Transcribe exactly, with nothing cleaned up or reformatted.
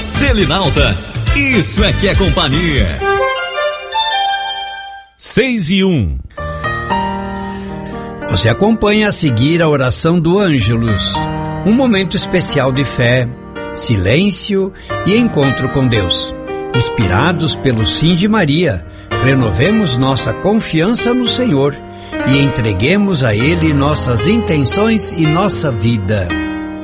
Selinalta, isso é que é companhia. Seis e um. Você acompanha a seguir a oração do Ângelus, um momento especial de fé, silêncio e encontro com Deus. Inspirados pelo Sim de Maria, renovemos nossa confiança no Senhor e entreguemos a Ele nossas intenções e nossa vida.